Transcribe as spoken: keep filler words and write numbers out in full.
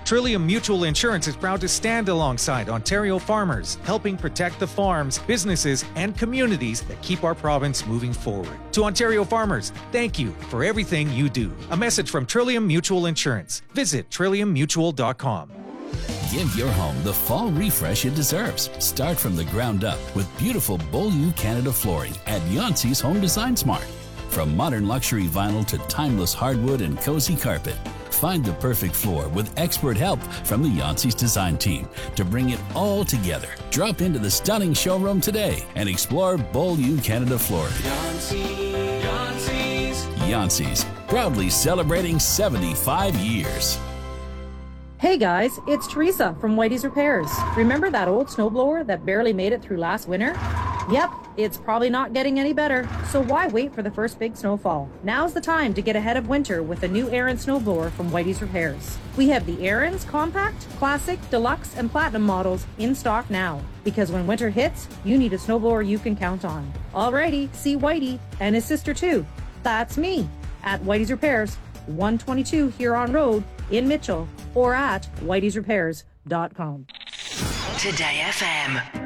Trillium Mutual Insurance is proud to stand alongside Ontario farmers, helping protect the farms, businesses, and communities that keep our province moving forward. To Ontario farmers, thank you for everything you do. A message from Trillium Mutual Insurance. Visit trillium mutual dot com. Give your home the fall refresh it deserves. Start from the ground up with beautiful Beaulieu Canada flooring at Yancey's Home Design Smart. From modern luxury vinyl to timeless hardwood and cozy carpet, find the perfect floor with expert help from the Yancey's design team to bring it all together. Drop into the stunning showroom today and explore Beaulieu Canada flooring. Yancey, Yancey's. Yancey's, proudly celebrating seventy-five years. Hey guys, it's Teresa from Whitey's Repairs. Remember that old snowblower that barely made it through last winter? Yep, it's probably not getting any better, so why wait for the first big snowfall? Now's the time to get ahead of winter with a new Aran snowblower from Whitey's Repairs. We have the Aran's Compact, Classic, Deluxe, and Platinum models in stock now. Because when winter hits, you need a snowblower you can count on. Alrighty, see Whitey and his sister too. That's me at Whitey's Repairs, one twenty-two Huron Road in Mitchell, or at whiteys repairs dot com. Today F M.